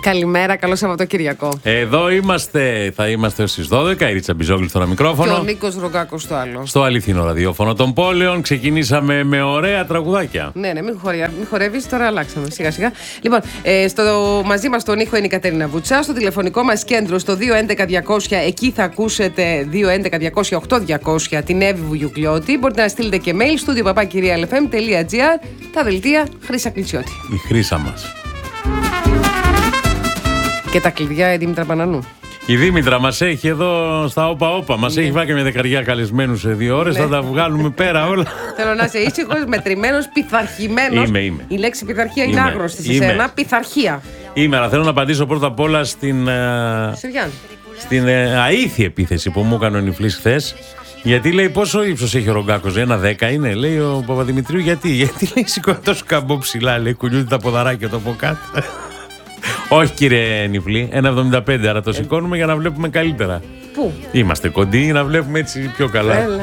Καλημέρα, καλό Σαββατοκύριακο. Εδώ είμαστε, θα είμαστε στις 12. Η Ρίτσα Μπιζόγλου στο ένα μικρόφωνο. Και ο Νίκος Ρογκάκος στο άλλο. Στο αληθινό ραδιόφωνο των πόλεων. Ξεκινήσαμε με ωραία τραγουδάκια. Ναι, μην χορεύεις, τώρα αλλάξαμε σιγά σιγά. Λοιπόν, μαζί μας στον ήχο είναι η Κατερίνα Βουτσά. Στο τηλεφωνικό μας κέντρο στο 211-200, εκεί θα ακούσετε 211-200-8200 την Εύη Βουγιουκλιώτη. Μπορείτε να στείλετε και mail studio@kirialfm.gr. Τα δελτία Χρύσα Κλητσιώτη. Η Χρύσα μας. Και τα κλειδιά η Δήμητρα Πανανού. Η Δήμητρα μας έχει εδώ στα όπα-όπα. Μας έχει βάλει και μια δεκαριά καλεσμένους σε 2 ώρες. Θα τα βγάλουμε πέρα όλα. Θέλω να είσαι ήσυχος, μετρημένος, πειθαρχημένος. Είμαι. Η λέξη πειθαρχία είναι άγνωστη σε σένα. Πειθαρχία. Αλλά θέλω να απαντήσω πρώτα απ' όλα στην αήθη επίθεση που μου έκανε ο Νιφλής χθες. Γιατί λέει πόσο ύψος έχει ο Ρογκάκος, 1,10 είναι, λέει ο Παπαδημητρίου. Γιατί λέει σηκώνει τόσο καμπό ψηλά, λέει, κουνιούνται τα ποδαράκια του από κάτω. Όχι κύριε Νιφλή, 1,75, άρα το σηκώνουμε για να βλέπουμε καλύτερα. Πού? Είμαστε κοντοί να βλέπουμε έτσι πιο καλά. Έλα.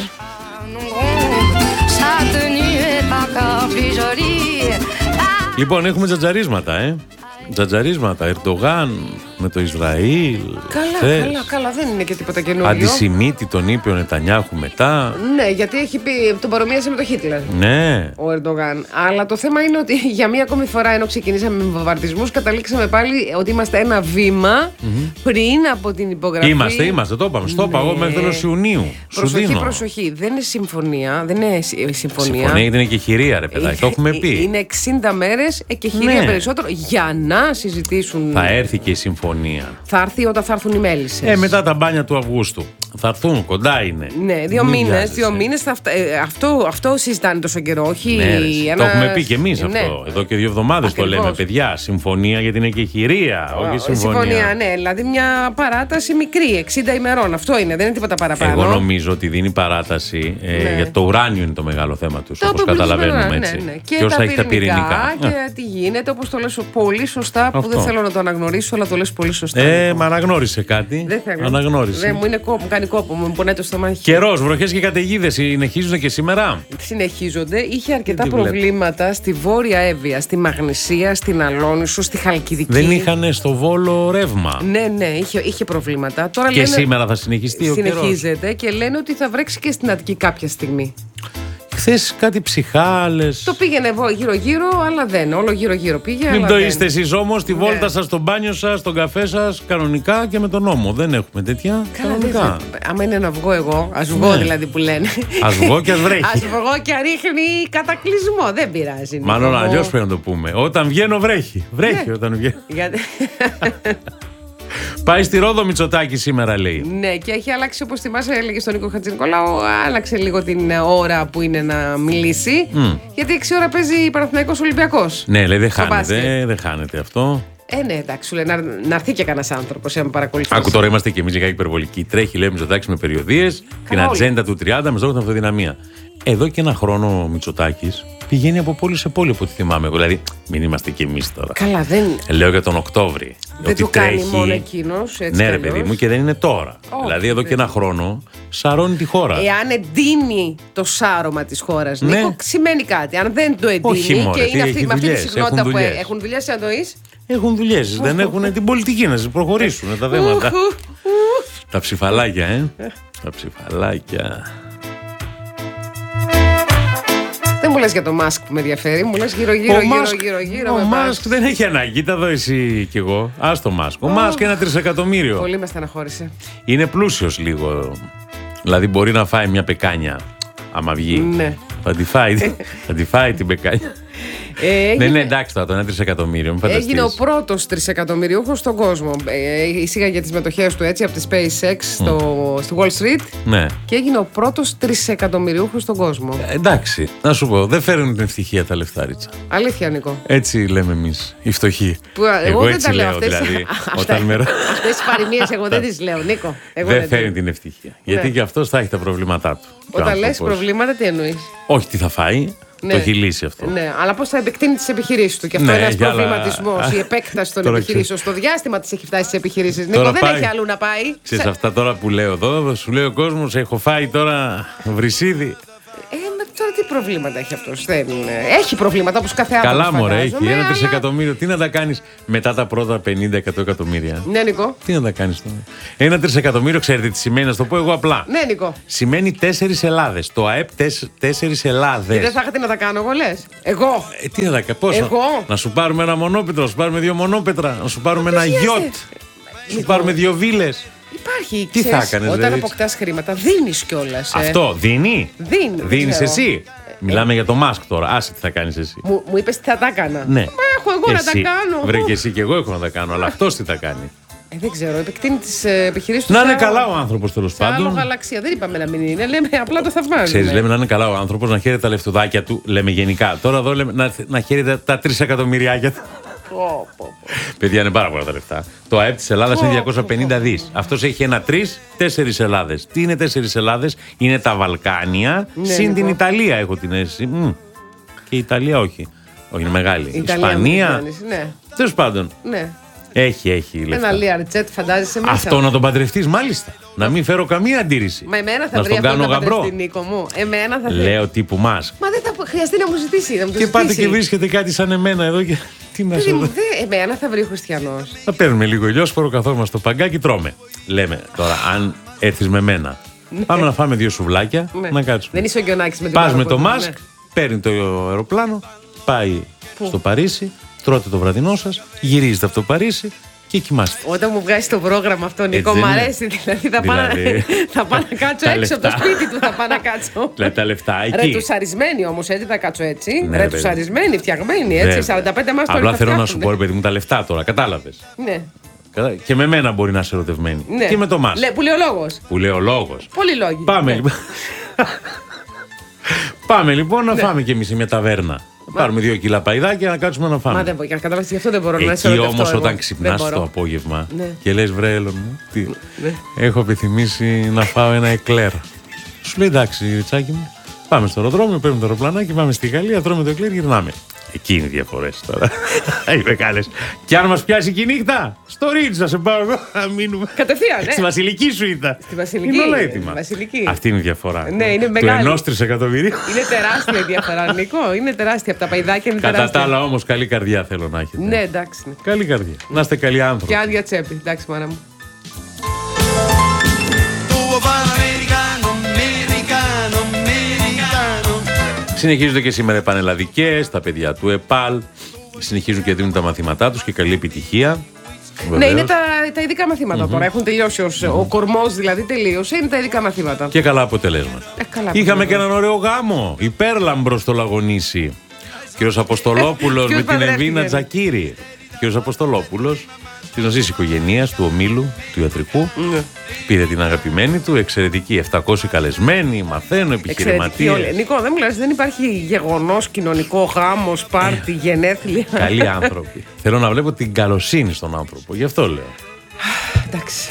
Λοιπόν, έχουμε τζατζαρίσματα, Τζατζαρίσματα, Ερντογάν με το Ισραήλ. Καλά, δεν είναι και τίποτα καινούριο. Αντισημίτη τον είπε ο Νετανιάχου μετά. Ναι, γιατί έχει πει, τον παρομοίασε με τον Χίτλερ. Ναι. Ο Ερντογάν. Αλλά το θέμα είναι ότι για μία ακόμη φορά, ενώ ξεκινήσαμε με βομβαρδισμούς, καταλήξαμε πάλι ότι είμαστε ένα βήμα πριν από την υπογραφή. Είμαστε, το είπαμε. Στο είπα εγώ μέχρι τέλος Ιουνίου. Προσοχή. Δεν είναι συμφωνία. Δεν είναι συμφωνία. Συμφωνία, γιατί είναι και χειρία, ρε παιδάκι. Το έχουμε πει. Είναι 60 μέρες και χειρία περισσότερο για να συζητήσουν. Θα έρθει και η συμφωνία. Θα έρθει όταν θα έρθουν οι μέλισσες. Μετά τα μπάνια του Αυγούστου. Θα έρθουν, κοντά είναι. Ναι, 2 μήνες. Αυτό συζητάνε τόσο καιρό. Όχι Το έχουμε πει και εμείς αυτό. Εδώ και 2 εβδομάδες το λέμε, παιδιά. Συμφωνία γιατί είναι και χειρία. Όχι συμφωνία. Ναι, δηλαδή μια παράταση μικρή, 60 ημερών. Αυτό είναι, δεν είναι τίποτα παραπάνω. Εγώ νομίζω ότι δίνει παράταση. Γιατί το ουράνιο είναι το μεγάλο θέμα του, όπως καταλαβαίνουμε έτσι. Και θα έχει τα πυρηνικά. Και τι γίνεται, όπως το λες πολύ σωστά, που δεν θέλω να το αναγνωρίσω, αλλά το λες πολύ σωστά. Μα αναγνώρισε κάτι. Αναγνώρισε. Μου κάνει κόπο, μου πονάει το στομάχι. Καιρός, βροχές και καταιγίδες συνεχίζουν και σήμερα. Συνεχίζονται. Είχε αρκετά προβλήματα στη Βόρεια Εύβοια, στη Μαγνησία, στην Αλόνισο, στη Χαλκιδική. Δεν είχαν στο Βόλο ρεύμα. Ναι, είχε προβλήματα. Τώρα και σήμερα θα συνεχιστεί ο καιρός. Συνεχίζεται και λένε ότι θα βρέξει και στην Αττική κάποια στιγμή. Χθες κάτι ψυχάλες. Το πήγαινε γύρω-γύρω, αλλά δεν. Όλο γύρω-γύρω πήγε. Μην το είστε εσείς όμως, τη βόλτα σας, τον μπάνιο σας, τον καφέ σας, κανονικά και με τον νόμο. Δεν έχουμε τέτοια. Κανονικά. Άμα είναι να βγω εγώ, ας βγω δηλαδή που λένε. Ας βγω και ας βρέχει. Ας βγω και ρίχνει κατακλυσμό. Δεν πειράζει. Μάλλον αλλιώς πρέπει να το πούμε. Όταν βγαίνω βρέχει. Βρέχει όταν βγαίνω. Πάει στη Ρόδο Μητσοτάκη σήμερα, λέει. Ναι, και έχει αλλάξει, όπως θυμάσαι, έλεγε στον Νίκο Χατζηνικολάου, άλλαξε λίγο την ώρα που είναι να μιλήσει. Γιατί 6 ώρα παίζει Παναθηναϊκός Ολυμπιακός. Ναι, λέει, δεν χάνεται αυτό. Ναι, εντάξει, σου λέει να έρθει και κανένας άνθρωπος να με παρακολουθήσει. Άκου, τώρα είμαστε και εμείς λιγάκι υπερβολικοί. Τρέχει, λέει, Μητσοτάκης με περιοδίες, την ατζέντα του 30 με στόχο την αυτοδυναμία. Εδώ και 1 χρόνο ο Μητσοτάκης πηγαίνει από πόλη σε πόλη, από ό,τι θυμάμαι. Δηλαδή, μην είμαστε κι εμείς τώρα. Καλά, δεν. Λέω για τον Οκτώβρη. Δεν το κάνει μόνο εκείνος. Ναι, ρε παιδί μου, και δεν είναι τώρα. Δηλαδή, εδώ και 1 χρόνο σαρώνει τη χώρα. Εάν εντείνει το σάρωμα της χώρας, Νίκο, σημαίνει κάτι. Αν δεν το εντείνει και είναι αυτή, με αυτή τη συχνότητα που έχουν δουλειές, εννοείς. Έχουν δουλειές. Δεν έχουν την πολιτική να προχωρήσουν τα θέματα. Τα ψηφαλάκια, Τα ψηφαλάκια. Δεν μου λες για το Μάσκ που με ενδιαφέρει, μου λες γύρω-γύρω. Ο Μάσκ δεν έχει ανάγκη, τα δω εσύ κι εγώ. Ας το Μάσκ. Ο Μάσκ είναι 1 τρισεκατομμύριο. Πολύ με στεναχώρησε. Είναι πλούσιος λίγο. Δηλαδή μπορεί να φάει μια πεκάνια, άμα βγει. Ναι. Θα τη φάει την πεκάνια. Ναι, εντάξει τώρα, το 1 τρισεκατομμύριο. Έγινε ο πρώτος τρισεκατομμυριούχος στον κόσμο. Εισήγαγε τις μετοχές του έτσι από τη SpaceX στο Wall Street. Ναι. Και έγινε ο πρώτος τρισεκατομμυριούχος στον κόσμο. Εντάξει, να σου πω, δεν φέρνουν την ευτυχία τα λεφτά, Ρίτσα. Αλήθεια, Νίκο. Έτσι λέμε εμείς, οι φτωχοί. Εγώ δεν τα λέω αυτές. Δηλαδή, αυτές τις παροιμίες εγώ δεν τις λέω, Νίκο. Δεν φέρνει την ευτυχία. Γιατί και αυτός θα έχει τα προβλήματά του. Όταν λες προβλήματα, τι εννοείς? Όχι τι θα φάει. Ναι. Το έχει λύσει αυτό. Ναι, αλλά πώς θα επεκτείνει τις επιχειρήσεις του. Και αυτό είναι ένας προβληματισμός. Η επέκταση των επιχειρήσεων. Στο διάστημα της έχει φτάσει στις επιχειρήσεις. Νίκο, δεν έχει αλλού να πάει. Ξέρεις αυτά τώρα που λέω εδώ, σου λέει ο κόσμος, έχω φάει τώρα βρυσίδι. Τώρα τι προβλήματα έχει αυτός? Έχει προβλήματα όπως κάθε άνθρωπος. Καλά, μωρέ, έχει. 1 τρισεκατομμύριο. Τι να τα κάνεις μετά τα πρώτα 50-100 εκατομμύρια? Ναι, Νικό. Τι να τα κάνεις τώρα? 1 τρισεκατομμύριο, ξέρετε τι σημαίνει? Να το πω εγώ απλά. Ναι, Νικό. Σημαίνει 4 Ελλάδες. Το ΑΕΠ 4 Ελλάδες. Δεν θα είχατε να τα κάνω εγώ, λες? Εγώ. Τι να τα κάνω? Πώς? Να σου πάρουμε ένα μονόπετρο, να σου πάρουμε 2 μονόπετρα, να σου πάρουμε ένα γιότ, να σου πάρουμε 2 βίλες. Υπάρχει. Τι θα έκανες, όταν δηλαδή? αποκτάς χρήματα, δίνεις κιόλας. Αυτό δίνει. Δίνεις ξέρω. εσύ. Μιλάμε για το Μάσκ τώρα. Άσε τι θα κάνεις εσύ. Μου είπες τι θα τα έκανα. Ναι. Μα έχω εγώ να τα κάνω. Βρε και εσύ και εγώ έχω να τα κάνω. Αλλά αυτός τι θα κάνει? Δεν ξέρω. Επεκτείνει τις επιχειρήσεις του. Να είναι καλά ο άνθρωπος, τέλος πάντων. Άλλο γαλαξία. Δεν είπαμε να μην είναι. Λέμε απλά το θαυμάζουμε. Ξέρεις, λέμε να είναι καλά ο άνθρωπος, να χαίρεται τα λεφτουδάκια του. Λέμε γενικά. Τώρα εδώ λέμε να χαίρεται τα 3 εκατομμυριάκια του. Παιδιά, είναι πάρα πολλά τα λεφτά. Το ΑΕΠ της Ελλάδας είναι 250 δις. Αυτός έχει ένα 3, 4 Ελλάδες. Τι είναι 4 Ελλάδες? Είναι τα Βαλκάνια συν την Ιταλία, έχω την αίσθηση. Και η Ιταλία όχι. Όχι, είναι μεγάλη. Η Ισπανία. Ναι. Τέλος πάντων. Ναι. Έχει λεφτά. Ένα Learjet φαντάζεσαι μέσα. Αυτό να τον παντρευτείς, μάλιστα. Να μην φέρω καμία αντίρρηση. Μα εμένα θα να βρει τον κάνω αυτό να γαμπρό. παντρευτεί, Νίκο μου. Εμένα θα Λέω τύπου Μάσκ. Μα δεν θα χρειαστεί να μου ζητήσει. Να μου το και πάτε ζητήσει. και βρίσκεται κάτι σαν εμένα εδώ και. Τι να σου πω. Εμένα θα βρει ο χριστιανός. Θα παίρνουμε λίγο ηλιόσπορο, καθόμαστε στο παγκάκι, τρώμε. Λέμε τώρα, αν έρθεις με μένα, πάμε να φάμε 2 σουβλάκια, να κάτσουμε. Δεν είσαι ο Γιονάκης με την Πας με το Μάσκ, παίρνει το αεροπλάνο, πάει στο Παρίσι, τρώτε το βραδινό σας, γυρίζετε από το Παρίσι και κοιμάστε. Όταν μου βγάζει το πρόγραμμα αυτό, Νικό, μου αρέσει. Δηλαδή θα πάω να κάτσω έξω από το σπίτι του. Θα πάω να κάτσω. Δηλαδή τα λεφτά εκεί. Ρετουσαρισμένη όμως, έτσι θα κάτσω έτσι. Ρετουσαρισμένη, φτιαγμένη έτσι. 45 μας το απλά θέλω να σου πω, ρε παιδί μου, τα λεφτά τώρα, κατάλαβες. Ναι. Και με μένα μπορεί να είσαι ερωτευμένη. Ναι. Και με το Μάσκ. Που λέει ο λόγος. Που λέει ο λόγος. Πολλοί λόγοι. Πάμε λοιπόν. Πάμε λοιπόν να φάμε κι εμείς σε μια ταβέρνα. Πάρουμε 2 κιλά παϊδάκια να κάτσουμε να φάμε. Μα δεν μπορώ, καταλάβεις, γι' αυτό δεν μπορώ να είσαι ερωτευτώ. Εκεί όμως όταν ξυπνάς το απόγευμα και λες, βρε Έλλον μου, έχω επιθυμήσει να φάω ένα εκλέρ. Σου λέει, εντάξει, Ριτσάκι μου, πάμε στο αεροδρόμιο, παίρνουμε το αεροπλανάκι, πάμε στη Γαλλία, τρώμε το εκλέρ, γυρνάμε. Εκεί είναι οι διαφορές τώρα. Είμαι καλές. Και αν μας πιάσει και η νύχτα, στο Ρίτζ θα σε πάω εγώ να μείνουμε. Κατευθείαν, ναι. Στη βασιλική σου ήταν. Στη βασιλική. Είναι όλα έτοιμα. Βασιλική. Αυτή είναι η διαφορά. Ναι, είναι μεγάλη. Του 1 τρισεκατομμυρίου. Είναι τεράστια η διαφορά, Νικό. Είναι τεράστια. Από τα παϊδάκια είναι τεράστια. Κατά τα άλλα όμως, καλή καρδιά θέλω να έχετε. Ναι, εντάξει. Καλή καρδιά. Να είστε καλοί άνθρωποι. Και άδεια τσέπη. Εντάξει, μάνα μου. Συνεχίζονται και σήμερα οι πανελλαδικές, τα παιδιά του ΕΠΑΛ συνεχίζουν και δίνουν τα μαθήματά τους και καλή επιτυχία. Βεβαίως. Ναι, είναι τα ειδικά μαθήματα τώρα. Έχουν τελειώσει ο κορμός δηλαδή τελείωσε. Είναι τα ειδικά μαθήματα. Και καλά αποτελέσματα. Είχαμε και έναν ωραίο γάμο. Υπέρλαμπρο στο Λαγονήσι. Κύριος Αποστολόπουλος με την Εμβίνα Τζακίρη. Κύριος Αποστολόπουλος της γνωστής οικογένειας του ομίλου του ιατρικού. Πήρε την αγαπημένη του, εξαιρετική. 700 καλεσμένοι, μαθαίνω, επιχειρηματίες. Νικό, δεν μου λες, δεν υπάρχει γεγονός, κοινωνικό, γάμος, πάρτι, γενέθλια. Καλοί άνθρωποι. Θέλω να βλέπω την καλοσύνη στον άνθρωπο, γι' αυτό λέω. Εντάξει.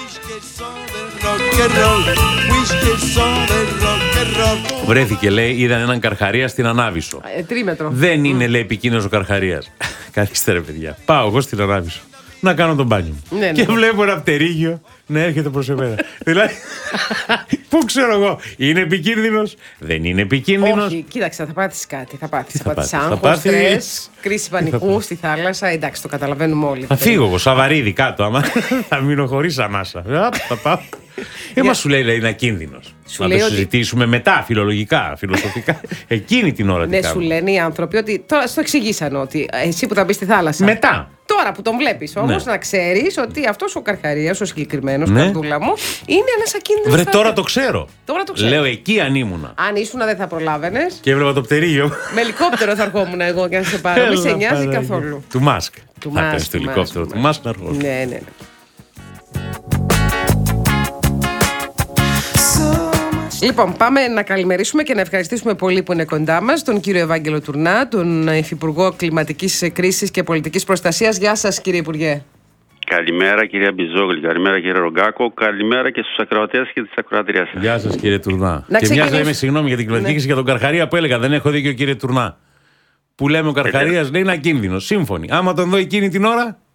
Βρέθηκε, λέει, είδαν έναν Καρχαρία στην Ανάβησο. Τρίμετρο. Δεν είναι, λέει, επικίνδυνος ο Καρχαρίας. Καθίστε, ρε παιδιά. Πάω εγώ στην Ανάβησο να κάνω τον μπάνιο μου. Ναι. Και βλέπω ένα πτερίγιο να έρχεται προς εμένα. Δηλαδή, πού ξέρω εγώ, είναι επικίνδυνος, δεν είναι επικίνδυνος. Όχι, κοίταξε, θα πάθεις κάτι. Θα πάθεις άγχος, στρες, κρίση πανικού στη θάλασσα. Εντάξει, το καταλαβαίνουμε όλοι. Θα φύγω εγώ, Σαβαρίδι κάτω, άμα θα μείνω χωρίς ανάσα. Θα πάω. Μα σου λέει είναι ακίνδυνος. Να το συζητήσουμε μετά, φιλολογικά, φιλοσοφικά. Εκείνη την ώρα. Ναι, σου λένε οι άνθρωποι ότι. Τώρα στο εξηγήσαν ότι εσύ που θα μπει στη θάλασσα. Μετά. Τώρα που τον βλέπεις όμως, να ξέρεις ότι αυτός ο Καρχαρίας, ο συγκεκριμένος, καρδούλα μου, είναι ένας ακίνδυνος. Βρε, τώρα το ξέρω. Τώρα το ξέρω. Λέω εκεί αν ήμουνα. Αν ήσουνα δεν θα προλάβαινες. Και έβλεπα το πτερίγιο. Με ελικόπτερο θα ερχόμουν εγώ και να σε πάρω. Μη σε νοιάζει καθόλου. Του Μάσκ. Θα κάνεις το ελικόπτερο του Μάσκ να έρχομαι. Ναι. Λοιπόν, πάμε να καλημερίσουμε και να ευχαριστήσουμε πολύ που είναι κοντά μας τον κύριο Ευάγγελο Τουρνά, τον Υφυπουργό Κλιματικής Κρίσης και Πολιτικής Προστασίας. Γεια σας, κύριε Υπουργέ. Καλημέρα, κυρία Μπιζόγλη. Καλημέρα, κύριε Ρογκάκο. Καλημέρα και στους ακροατές και τις ακροατριές σας. Γεια σας, κύριε Τουρνά. Και μια να είμαι συγγνώμη για την κλιματική κρίση και τον Καρχαρία που έλεγα. Δεν έχω δίκιο, κύριε Τουρνά. Που λέμε ο Καρχαρίας λέει είναι ακίνδυνος. Σύμφωνοι. Άμα τον δω εκείνη την ώρα,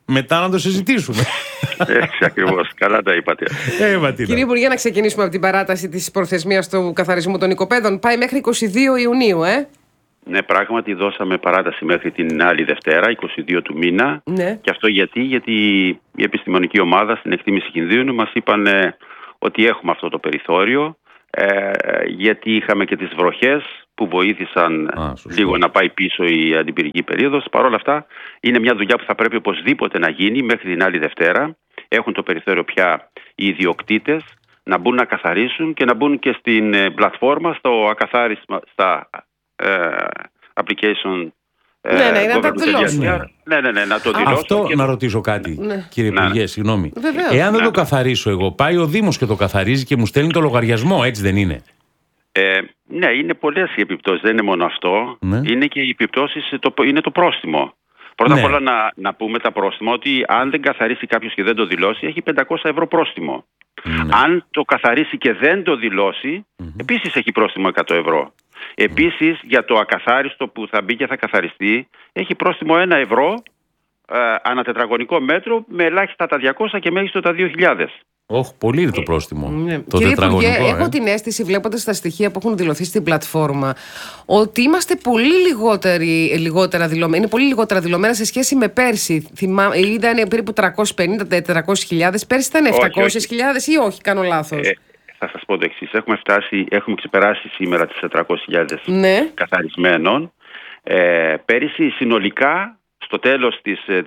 μετά να το συζητήσουμε. Έτσι ακριβώς. Καλά τα είπατε. Κύριε Υπουργέ, να ξεκινήσουμε από την παράταση της προθεσμίας του καθαρισμού των οικοπαίδων. Πάει μέχρι 22 Ιουνίου, Ναι, πράγματι δώσαμε παράταση μέχρι την άλλη Δευτέρα, 22 του μήνα. Ναι. Και αυτό γιατί η επιστημονική ομάδα στην εκτίμηση κινδύνου μας είπαν ότι έχουμε αυτό το περιθώριο, γιατί είχαμε και τις βροχές που βοήθησαν λίγο να πάει πίσω η αντιπυρική περίοδος. Παρ' όλα αυτά είναι μια δουλειά που θα πρέπει οπωσδήποτε να γίνει μέχρι την άλλη Δευτέρα. Έχουν το περιθώριο πια οι ιδιοκτήτες να μπουν να καθαρίσουν και να μπουν και στην πλατφόρμα, στο ακαθάρισμα, στα application. Ναι, να τα δηλώσουν. Ναι, να το δηλώσουν. Αυτό να ρωτήσω κάτι, κύριε Υπουργέ, συγγνώμη. Εάν δεν το καθαρίσω εγώ, πάει ο Δήμος και το καθαρίζει και μου στέλνει το λογαριασμό, έτσι δεν είναι? Ναι, είναι πολλές οι επιπτώσεις, δεν είναι μόνο αυτό. Είναι και οι επιπτώσεις, είναι το πρόστιμο. Πρώτα απ' όλα να πούμε τα πρόστιμα, ότι αν δεν καθαρίσει κάποιος και δεν το δηλώσει, έχει 500 ευρώ πρόστιμο. Αν το καθαρίσει και δεν το δηλώσει, επίσης έχει πρόστιμο 100 ευρώ. Επίσης, για το ακαθάριστο που θα μπει και θα καθαριστεί, έχει πρόστιμο 1 ευρώ ανά τετραγωνικό μέτρο, με ελάχιστα τα 200 και μέγιστο τα 2.000. Όχι, πολύ είναι το πρόστιμο. Το Κύριε Υπουργέ, έχω την αίσθηση, βλέποντας τα στοιχεία που έχουν δηλωθεί στην πλατφόρμα, ότι είμαστε πολύ λιγότερα δηλωμένοι. Είναι πολύ λιγότερα δηλωμένα σε σχέση με πέρσι. Ήταν περίπου 350-400.000. Πέρσι ήταν 700.000 ή όχι, κάνω λάθος? Θα σας πω το εξής. Έχουμε ξεπεράσει σήμερα τις 400.000 καθαρισμένων. Πέρυσι συνολικά, στο τέλος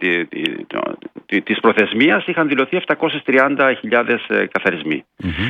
της προθεσμίας, είχαν δηλωθεί 730.000 καθαρισμοί.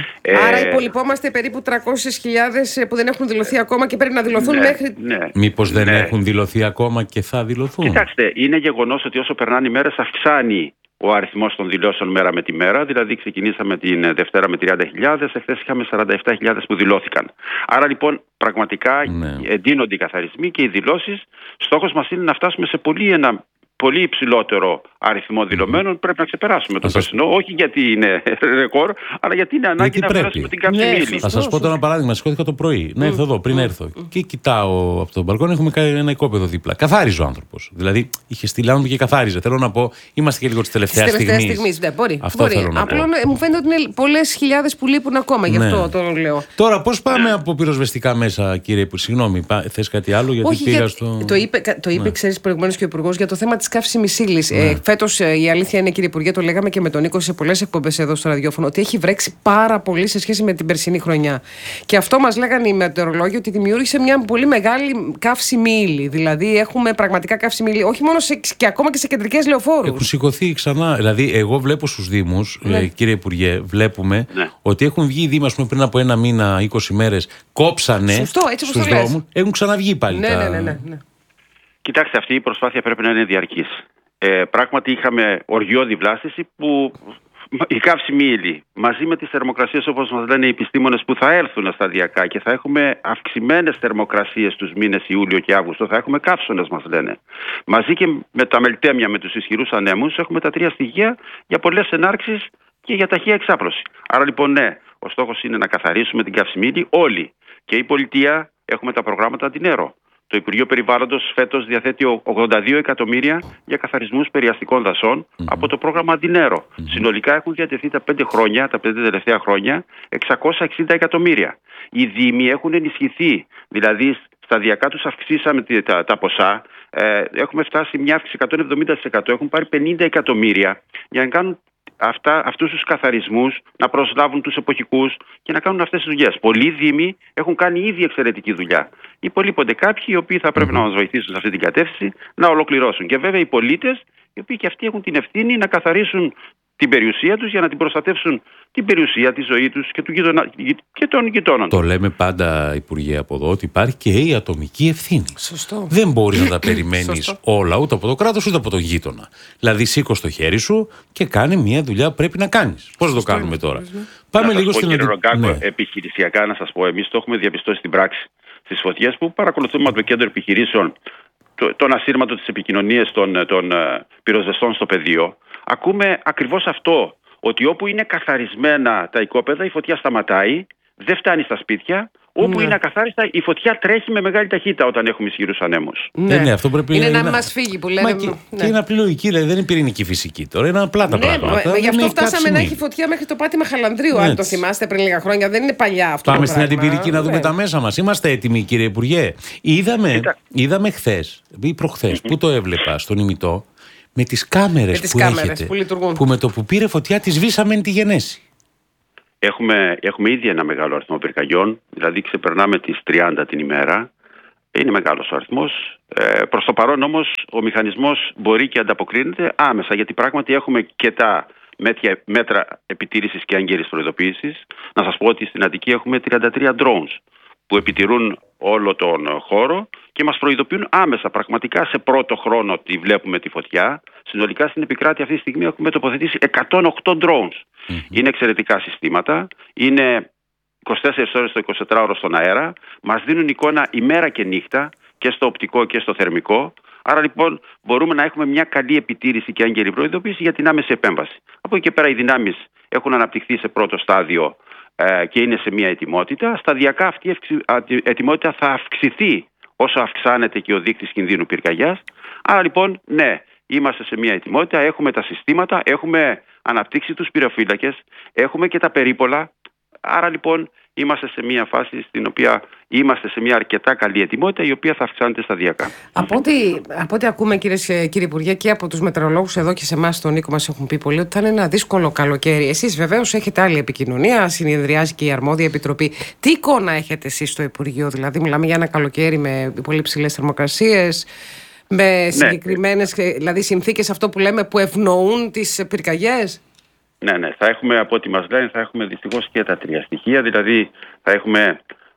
Άρα υπολοιπόμαστε περίπου 300.000 που δεν έχουν δηλωθεί ακόμα και πρέπει να δηλωθούν μέχρι... Μήπως δεν έχουν δηλωθεί ακόμα και θα δηλωθούν? Κοιτάξτε, είναι γεγονός ότι όσο περνάνε οι μέρες αυξάνει ο αριθμός των δηλώσεων μέρα με τη μέρα. Δηλαδή ξεκινήσαμε την Δευτέρα με 30.000, εχθές είχαμε 47.000 που δηλώθηκαν. Άρα λοιπόν πραγματικά εντείνονται οι καθαρισμοί και οι δηλώσεις. Στόχος μας είναι να φτάσουμε σε ένα πολύ υψηλότερο αριθμό δηλωμένων. Πρέπει να ξεπεράσουμε το περσινό, όχι γιατί είναι ρεκόρ, αλλά γιατί είναι ανάγκη να περάσουμε την καψιμίλη. Θα σας πω τώρα ένα παράδειγμα. Σηκώθηκα το πρωί να έρθω εδώ, πριν έρθω, και κοιτάω από τον μπαλκόνι, έχουμε ένα οικόπεδο δίπλα. Καθάριζε ο άνθρωπος. Δηλαδή είχε στείλει άνθρωπο και καθάριζε. Θέλω να πω, είμαστε και λίγο τη τελευταία στιγμή. Μπορεί. Απλά μου φαίνεται ότι είναι πολλές χιλιάδες που λείπουν ακόμα, γι' αυτό το λέω. Τώρα, πώς πάμε από πυροσβεστικά μέσα, κύριε Υπουργέ? Συγγνώμη, θες κάτι άλλο? Γιατί πήγα στο. Το είπε, ξέρεις, προηγουμένως και ο Υπουργός για το θέμα της καύσιμης ύλης. Φέτος, η αλήθεια είναι, κύριε Υπουργέ, το λέγαμε και με τον Νίκο σε πολλές εκπομπές εδώ στο ραδιόφωνο, ότι έχει βρέξει πάρα πολύ σε σχέση με την περσινή χρονιά. Και αυτό μας λέγανε οι μετεωρολόγοι, ότι δημιούργησε μια πολύ μεγάλη καύσιμη ύλη. Δηλαδή, έχουμε πραγματικά καύσιμη ύλη, όχι μόνο και ακόμα και σε κεντρικές λεωφόρους. Έχουν σηκωθεί ξανά. Δηλαδή, εγώ βλέπω στους Δήμους, κύριε Υπουργέ, βλέπουμε ότι έχουν βγει οι Δήμοι, ας πούμε, πριν από ένα μήνα, 20 μέρες, κόψανε στους δρόμους, έχουν ξαναβγεί πάλι. Ναι. Κοιτάξτε, αυτή η προσπάθεια πρέπει να είναι διαρκής. Πράγματι είχαμε οργιώδη βλάστηση που η καύσιμη ύλη μαζί με τις θερμοκρασίες, όπως μας λένε οι επιστήμονες, που θα έρθουν σταδιακά και θα έχουμε αυξημένες θερμοκρασίες τους μήνες Ιούλιο και Αύγουστο, θα έχουμε καύσονες, μας λένε. Μαζί και με τα μελτέμια, με τους ισχυρούς ανέμους, έχουμε τα τρία στοιχεία για πολλές ενάρξεις και για ταχεία εξάπλωση. Άρα λοιπόν ο στόχος είναι να καθαρίσουμε την καύσιμη ύλη όλοι. Και η πολιτεία έχουμε τα προγράμματα αντινέρο. Το Υπουργείο Περιβάλλοντος φέτος διαθέτει 82 εκατομμύρια για καθαρισμούς περιαστικών δασών από το πρόγραμμα Αντινέρο. Συνολικά έχουν διατεθεί τα 5 τελευταία χρόνια, 660 εκατομμύρια. Οι Δήμοι έχουν ενισχυθεί, δηλαδή σταδιακά τους αυξήσαμε τα ποσά. Έχουμε φτάσει μια αύξηση 170%, έχουν πάρει 50 εκατομμύρια για να κάνουν αυτούς τους καθαρισμούς, να προσλάβουν τους εποχικούς και να κάνουν αυτές τις δουλειές. Πολλοί Δήμοι έχουν κάνει ήδη εξαιρετική δουλειά. Υπολείπονται κάποιοι οι οποίοι θα πρέπει να μας βοηθήσουν σε αυτή την κατεύθυνση να ολοκληρώσουν. Και βέβαια οι πολίτες, οι οποίοι και αυτοί έχουν την ευθύνη να καθαρίσουν την περιουσία τους για να την προστατεύσουν την περιουσία, τη ζωή τους και των γειτόνων. Το λέμε πάντα, Υπουργέ, από εδώ, ότι υπάρχει και η ατομική ευθύνη. Σωστό. Δεν μπορείς να τα περιμένεις όλα, ούτε από το κράτος ούτε από τον γείτονα. Δηλαδή, σήκω στο χέρι σου και κάνε μια δουλειά που πρέπει να κάνεις. Πώς θα το κάνουμε τώρα? Πάμε λίγο στην κύριε Ρογκάκο, επιχειρησιακά να σας πω, εμείς το έχουμε διαπιστώσει στην πράξη. Στις φωτιές που παρακολουθούμε από το Κέντρο Επιχειρήσεων, τον ασύρματο της επικοινωνίας των πυροσβεστών στο πεδίο, ακούμε ακριβώς αυτό, ότι όπου είναι καθαρισμένα τα οικόπεδα η φωτιά σταματάει, δεν φτάνει στα σπίτια, όπου είναι ακαθάριστα, η φωτιά τρέχει με μεγάλη ταχύτητα όταν έχουμε ισχυρούς ανέμους. Ναι, αυτό πρέπει είναι να μας φύγει που λένε. Και είναι απλή λογική, δηλαδή δεν είναι πυρηνική φυσική τώρα, είναι απλά τα πράγματα. Γι' αυτό φτάσαμε να έχει φωτιά μέχρι το πάτημα Χαλανδρίου, αν το θυμάστε πριν λίγα χρόνια. Δεν είναι παλιά αυτό. Πάμε στην αντιπυρική να δούμε τα μέσα μας. Είμαστε έτοιμοι, κύριε Υπουργέ? Είδαμε χθες ή προχθές, που το έβλεπα στον ημιτό, με τις κάμερες που έχετε, που με το που πήρε φωτιά τη σβήσαμε τη γενέση. Έχουμε ήδη ένα μεγάλο αριθμό πυρκαγιών, δηλαδή ξεπερνάμε τις 30 την ημέρα. Είναι μεγάλος ο αριθμός. Προς το παρόν όμως ο μηχανισμός μπορεί και ανταποκρίνεται άμεσα, γιατί πράγματι έχουμε και τα μέτρα επιτήρησης και έγκαιρης προειδοποίησης. Να σας πω ότι στην Αττική έχουμε 33 drones που επιτηρούν όλο τον χώρο και μας προειδοποιούν άμεσα, πραγματικά σε πρώτο χρόνο, ότι βλέπουμε τη φωτιά. Συνολικά στην επικράτεια αυτή τη στιγμή έχουμε τοποθετήσει 108 drones. Είναι εξαιρετικά συστήματα, είναι 24 ώρες το 24ωρο στον αέρα, μας δίνουν εικόνα ημέρα και νύχτα και στο οπτικό και στο θερμικό. Άρα λοιπόν μπορούμε να έχουμε μια καλή επιτήρηση και έγκαιρη προειδοποίηση για την άμεση επέμβαση. Από εκεί και πέρα οι δυνάμεις έχουν αναπτυχθεί σε πρώτο στάδιο και είναι σε μια ετοιμότητα. Σταδιακά αυτή η ετοιμότητα θα αυξηθεί όσο αυξάνεται και ο δείκτης κινδύνου πυρκαγιάς. Άρα λοιπόν ναι, είμαστε σε μια ετοιμότητα, έχουμε τα συστήματα, έχουμε αναπτύξει τους πυροφύλακες, έχουμε και τα περίπολα. Άρα λοιπόν είμαστε σε μια φάση στην οποία είμαστε σε μια αρκετά καλή ετοιμότητα, η οποία θα αυξάνεται σταδιακά. Από ό,τι ακούμε, κύριε Υπουργέ, και από τους μετεωρολόγους εδώ και σε εμάς στον Νίκο μας έχουν πει πολύ ότι θα είναι ένα δύσκολο καλοκαίρι. Εσείς βεβαίως έχετε άλλη επικοινωνία, συνεδριάζει και η αρμόδια επιτροπή. Τι εικόνα έχετε εσείς στο Υπουργείο? Δηλαδή μιλάμε για ένα καλοκαίρι με πολύ ψηλές θερμοκρασίες, με συγκεκριμένες δηλαδή συνθήκες, αυτό που λέμε, που ευνοούν τις πυρκαγιές? Ναι, θα έχουμε, από ό,τι μας λένε, θα έχουμε δυστυχώς και τα τρία στοιχεία. Δηλαδή θα έχουμε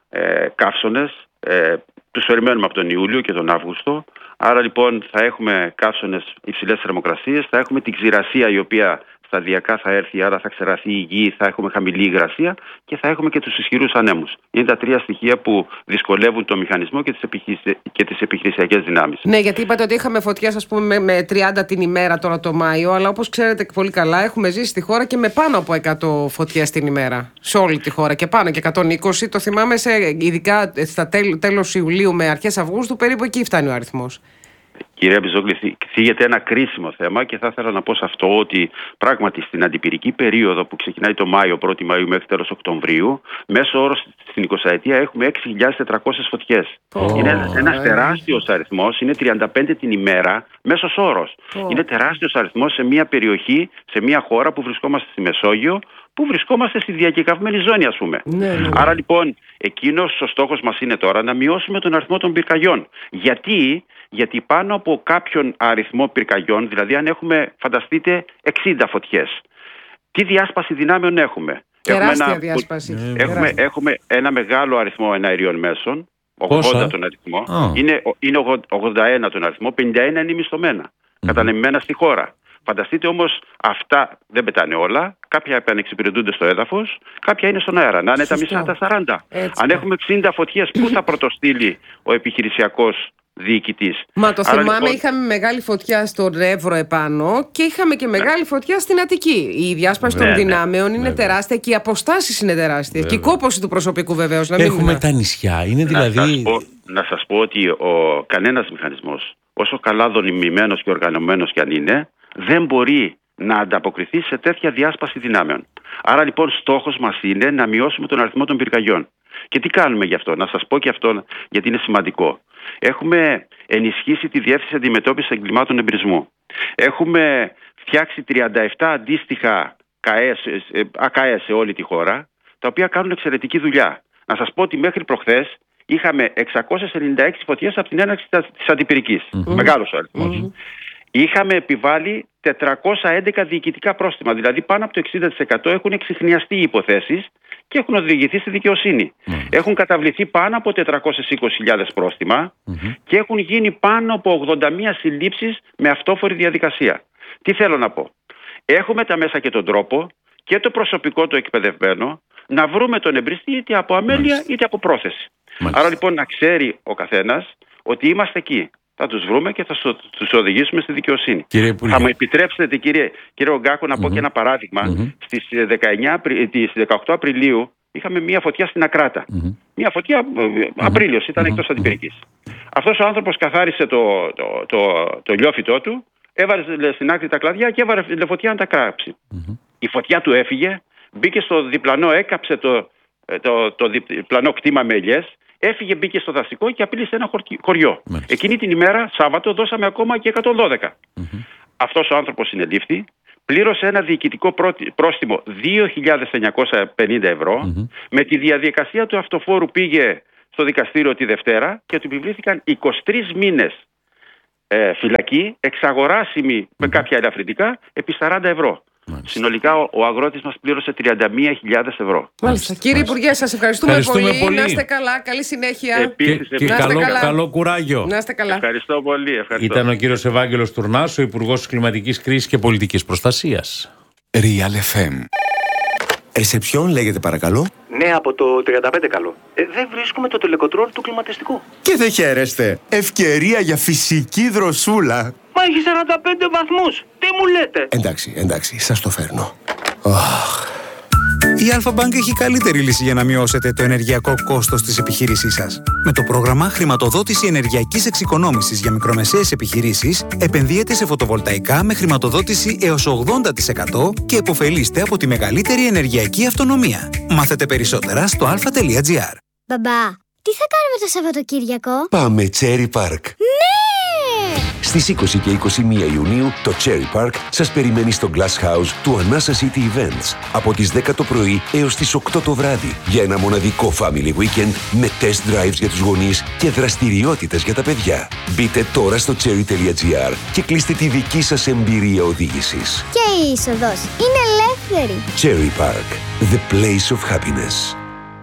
καύσωνες, τους περιμένουμε από τον Ιούλιο και τον Αύγουστο. Άρα λοιπόν θα έχουμε καύσωνες, υψηλές θερμοκρασίες, θα έχουμε την ξηρασία η οποία σταδιακά θα έρθει, άρα θα ξεραθεί η γη, θα έχουμε χαμηλή υγρασία και θα έχουμε και τους ισχυρούς ανέμους. Είναι τα τρία στοιχεία που δυσκολεύουν το μηχανισμό και τις επιχειρησιακές δυνάμεις. Ναι, γιατί είπατε ότι είχαμε φωτιές, ας πούμε, με 30 την ημέρα τώρα το Μάιο, αλλά όπως ξέρετε πολύ καλά, έχουμε ζήσει στη χώρα και με πάνω από 100 φωτιές την ημέρα. Σε όλη τη χώρα και πάνω και 120. Το θυμάμαι, ειδικά στα τέλος Ιουλίου με αρχές Αυγούστου, περίπου εκεί φτάνει ο αριθμός. Κυρία Μπιζόγλη, θίγεται ένα κρίσιμο θέμα και θα ήθελα να πω σε αυτό ότι πράγματι στην αντιπυρική περίοδο που ξεκινάει το Μάιο, 1η Μαΐου μέχρι τέλος Οκτωβρίου, μέσω όρος στην 20ετία έχουμε 6.400 φωτιές. Είναι ένας τεράστιος αριθμός, είναι 35 την ημέρα, μέσος όρος. Είναι τεράστιος αριθμός σε μια περιοχή, σε μια χώρα που βρισκόμαστε στη Μεσόγειο, που βρισκόμαστε στη διακεκαυμένη ζώνη, ας πούμε. Ναι. Άρα λοιπόν, εκείνος ο στόχος μας είναι τώρα να μειώσουμε τον αριθμό των πυρκαγιών. Γιατί πάνω από κάποιον αριθμό πυρκαγιών, δηλαδή αν έχουμε, φανταστείτε, 60 φωτιές, τι διάσπαση δυνάμεων έχουμε? Τεράστια διάσπαση. Έχουμε ένα μεγάλο αριθμό εναερίων μέσων, 80 τον αριθμό, είναι 81 τον αριθμό, 51 είναι μισθωμένα, κατανεμημένα στη χώρα. Φανταστείτε όμως, αυτά δεν πετάνε όλα. Κάποια επανεξυπηρετούνται στο έδαφος, κάποια είναι στον αέρα. Να είναι τα μισά τα 40. Αν έχουμε 60 φωτιές, πού θα πρωτοστείλει ο επιχειρησιακός διοικητής? Μα το θυμάμαι, λοιπόν, είχαμε μεγάλη φωτιά στον Εύρο επάνω και είχαμε και μεγάλη φωτιά στην Αττική. Η διάσπαση των δυνάμεων είναι τεράστια και οι αποστάσεις είναι τεράστιες. Και η κόπωση του προσωπικού βεβαίως. Έχουμε τα νησιά. Είναι δηλαδή... Να σας πω ότι κανένας μηχανισμός, όσο καλά δομημένος και οργανωμένος κι αν είναι, δεν μπορεί να ανταποκριθεί σε τέτοια διάσπαση δυνάμεων. Άρα λοιπόν στόχος μας είναι να μειώσουμε τον αριθμό των πυρκαγιών. Και τι κάνουμε γι' αυτό? Να σας πω και αυτό, γιατί είναι σημαντικό. Έχουμε ενισχύσει τη Διεύθυνση Αντιμετώπισης Εγκλημάτων Εμπρισμού. Έχουμε φτιάξει 37 αντίστοιχα ΑΚΑΕ σε όλη τη χώρα, τα οποία κάνουν εξαιρετική δουλειά. Να σας πω ότι μέχρι προχθές είχαμε 696 φωτιές από την έναρξη της αντιπυρικής. Μεγάλος ο αριθμός. Είχαμε επιβάλει 411 διοικητικά πρόστιμα, δηλαδή πάνω από το 60% έχουν εξιχνιαστεί οι υποθέσεις και έχουν οδηγηθεί στη δικαιοσύνη. Έχουν καταβληθεί πάνω από 420.000 πρόστιμα και έχουν γίνει πάνω από 81 συλλήψεις με αυτόφορη διαδικασία. Τι θέλω να πω? Έχουμε τα μέσα και τον τρόπο και το προσωπικό το εκπαιδευμένο να βρούμε τον εμπριστή είτε από αμέλεια είτε από πρόθεση. Άρα λοιπόν να ξέρει ο καθένας ότι είμαστε εκεί. Θα τους βρούμε και θα τους οδηγήσουμε στη δικαιοσύνη. Θα μου επιτρέψετε, κύριε Ρογκάκο, να πω και ένα παράδειγμα. Στις 18 Απριλίου είχαμε μια φωτιά στην Ακράτα. Μια φωτιά, Απρίλιος, ήταν εκτός αντιπυρικής. Αυτός ο άνθρωπος καθάρισε το λιόφυτό του, έβαλε στην άκρη τα κλαδιά και έβαλε φωτιά να τα κάψει. Η φωτιά του έφυγε, μπήκε στο διπλανό, έκαψε το διπλανό κτήμα με ελιές, έφυγε, μπήκε στο δασικό και απείλησε ένα χωριό. Εκείνη την ημέρα, Σάββατο, δώσαμε ακόμα και 112. Αυτός ο άνθρωπος συνελήφθη, πλήρωσε ένα διοικητικό πρόστιμο 2.950 ευρώ. Με τη διαδικασία του αυτοφόρου πήγε στο δικαστήριο τη Δευτέρα και του επιβλήθηκαν 23 μήνες φυλακή, εξαγοράσιμη με κάποια ελαφρυντικά, επί 40 ευρώ. Συνολικά ο αγρότης μας πλήρωσε 31.000 ευρώ. Μάλιστα. Κύριε Υπουργέ, σας ευχαριστούμε πολύ. Να είστε καλά, καλή συνέχεια. Επίσης, και καλό κουράγιο. Να είστε καλά. Ευχαριστώ πολύ. Ήταν ο κύριος Ευάγγελος Τουρνάς, ο Υπουργός Κλιματικής Κρίσης και Πολιτικής Προστασίας. Real FM. Σε ποιον λέγεται παρακαλώ? Ναι, από το 35 καλό. Δεν βρίσκουμε το τελεκοτρόλ του κλιματιστικού. Και δεν χαίρεστε. Ευκαιρία για φυσική δροσούλα. Μα έχει 45 βαθμούς. Τι μου λέτε? Εντάξει, σας το φέρνω. Η Alpha Bank έχει καλύτερη λύση για να μειώσετε το ενεργειακό κόστος της επιχείρησής σας. Με το πρόγραμμα Χρηματοδότηση Ενεργειακής Εξοικονόμησης για μικρομεσαίες επιχειρήσεις, επενδύετε σε φωτοβολταϊκά με χρηματοδότηση έως 80% και επωφελείστε από τη μεγαλύτερη ενεργειακή αυτονομία. Μάθετε περισσότερα στο alpha.gr. Μπαμπά, τι θα κάνουμε το Σαββατοκύριακο? Πάμε Cherry Park. Ναι! Στις 20 και 21 Ιουνίου το Cherry Park σας περιμένει στο Glass House του Anasa City Events από τις 10 το πρωί έως τις 8 το βράδυ για ένα μοναδικό family weekend με test drives για τους γονείς και δραστηριότητες για τα παιδιά. Μπείτε τώρα στο cherry.gr και κλείστε τη δική σας εμπειρία οδήγησης. Και η είσοδος είναι ελεύθερη. Cherry Park, the place of happiness.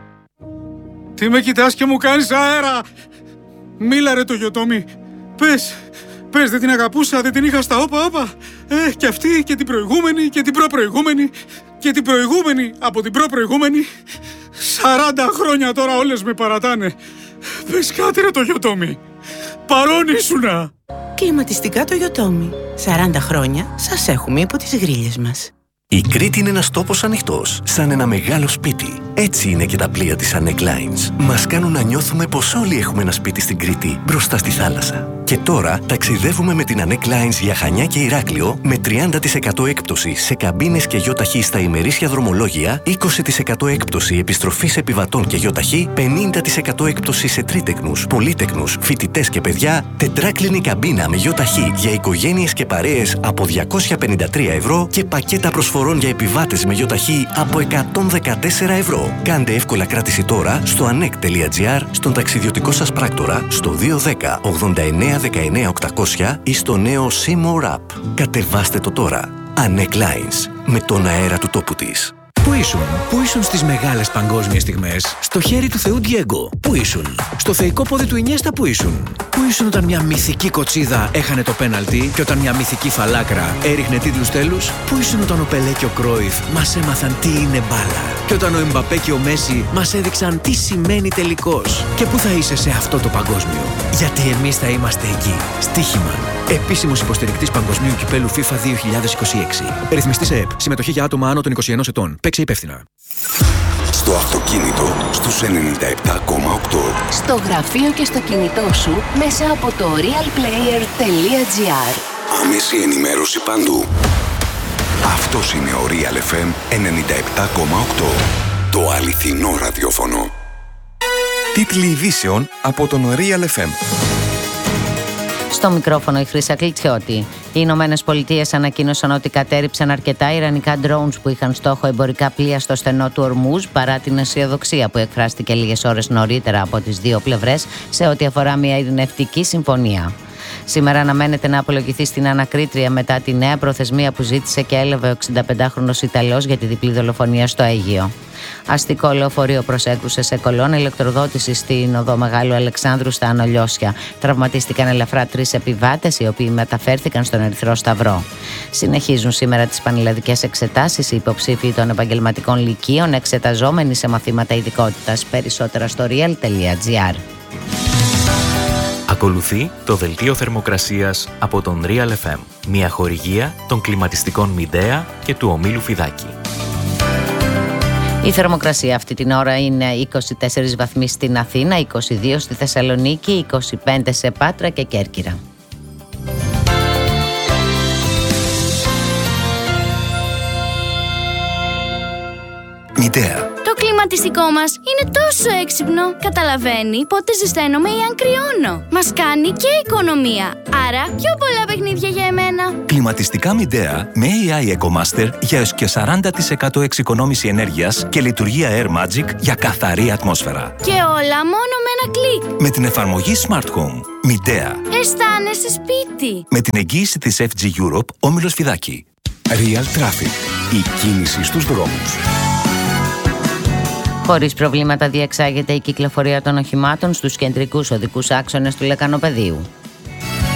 Τι με κοιτάς και μου κάνεις αέρα? Μίλα ρε το Γιωτόμι. Πες, δεν την αγαπούσα, δεν την είχα στα όπα. Και αυτή και την προηγούμενη και την προπροηγούμενη και την προηγούμενη από την προπροηγούμενη. 40 χρόνια τώρα όλες με παρατάνε. Πες κάτι ρε το Γιωτόμι. Παρόν ήσουνα. Κλιματιστικά το Γιωτόμι. 40 χρόνια σας έχουμε υπό τις γρίλες μας. Η Κρήτη είναι ένας τόπος ανοιχτός, σαν ένα μεγάλο σπίτι. Έτσι είναι και τα πλοία της Anek Lines. Μας κάνουν να νιώθουμε πως όλοι έχουμε ένα σπίτι στην Κρήτη, μπροστά στη θάλασσα. Και τώρα ταξιδεύουμε με την Anek Lines για Χανιά και Ηράκλειο με 30% έκπτωση σε καμπίνες και γιοταχή στα ημερήσια δρομολόγια, 20% έκπτωση επιστροφής επιβατών και γιοταχή, 50% έκπτωση σε τρίτεκνους, πολύτεκνους, φοιτητές και παιδιά, τετράκλινη καμπίνα με γιοταχή για οικογένειες και παρέες από 253 ευρώ και πακέτα προσφορών για επιβάτες με γιοταχή από 114 ευρώ. Κάντε εύκολα κράτηση τώρα στο anek.gr, στον ταξιδιωτικό σας πράκτορα, στο 210 89 19 800 ή στο νέο Seymour App. Κατεβάστε το τώρα. Anek Lines. Με τον αέρα του τόπου της. Πού ήσουν στις μεγάλες παγκόσμιες στιγμές? Στο χέρι του Θεού Ντιέγκο. Πού ήσουν? Στο θεϊκό πόδι του Ινιέστα. Πού ήσουν? Πού ήσουν όταν μια μυθική κοτσίδα έχανε το πέναλτι και όταν μια μυθική φαλάκρα έριχνε τίτλους τέλους? Πού ήσουν όταν ο Πελέ και ο Κρόιφ μας έμαθαν τι είναι μπάλα? Και όταν ο Εμπαπέ και ο Μέση μας έδειξαν τι σημαίνει τελικός? Και πού θα είσαι σε αυτό το παγκόσμιο? Γιατί εμείς θα είμαστε εκεί. Στοίχημα. Επίσημος υποστηρικτής Παγκοσμίου Κυπέλου FIFA 2026. Ρυθμιστής ΕΕΠ. Συμμετοχή για άτομα άνω των 21 ετών. Παίξε υπεύθυνα. Στο αυτοκίνητο στους 97,8. Στο γραφείο και στο κινητό σου μέσα από το realplayer.gr. Άμεση ενημέρωση παντού. Αυτός είναι ο Real FM 97,8. Το αληθινό ραδιόφωνο. Τίτλοι ειδήσεων από τον Real FM. Στο μικρόφωνο η Χρύσα Κλιτσιώτη. Οι Ηνωμένες Πολιτείες ανακοίνωσαν ότι κατέρριψαν αρκετά ιρανικά drones που είχαν στόχο εμπορικά πλοία στο στενό του Ορμούζ, παρά την αισιοδοξία που εκφράστηκε λίγες ώρες νωρίτερα από τις δύο πλευρές σε ό,τι αφορά μια ειρηνευτική συμφωνία. Σήμερα αναμένεται να απολογηθεί στην ανακρίτρια μετά τη νέα προθεσμία που ζήτησε και έλαβε ο 65χρονος Ιταλός για τη διπλή δολοφονία στο Αίγυο. Αστικό λεωφορείο προσέκρουσε σε κολόνα ηλεκτροδότηση στην οδό Μεγάλου Αλεξάνδρου στα Ανολιώσια. Τραυματίστηκαν ελαφρά 3 επιβάτες, οι οποίοι μεταφέρθηκαν στον Ερυθρό Σταυρό. Συνεχίζουν σήμερα τις πανελλαδικές εξετάσεις οι υποψήφοι των επαγγελματικών λυκείων, εξεταζόμενοι σε μαθήματα ειδικότητας. Περισσότερα στο real.gr. Ακολουθεί το δελτίο θερμοκρασίας από τον Real FM, μια χορηγία των κλιματιστικών Midea και του ομίλου Φιδάκη. Η θερμοκρασία αυτή την ώρα είναι 24 βαθμοί στην Αθήνα, 22 στη Θεσσαλονίκη, 25 σε Πάτρα και Κέρκυρα. Μητέα. Το κλιματιστικό μας είναι τόσο έξυπνο. Καταλαβαίνει πότε ζεσταίνομαι ή αν κρυώνω. Μας κάνει και οικονομία. Άρα πιο πολλά παιχνίδια για εμένα. Κλιματιστικά Μητέα με AI EcoMaster για έως και 40% εξοικονόμηση ενέργειας και λειτουργία Air Magic για καθαρή ατμόσφαιρα. Και όλα μόνο με ένα κλικ. Με την εφαρμογή Smart Home. Μητέα. Αισθάνεσαι σπίτι. Με την εγγύηση της FG Europe, Όμιλος Φιδάκη. Real Traffic. Η κίνηση στους δρόμους. Χωρίς προβλήματα διεξάγεται η κυκλοφορία των οχημάτων στους κεντρικούς οδικούς άξονες του Λεκανοπεδίου.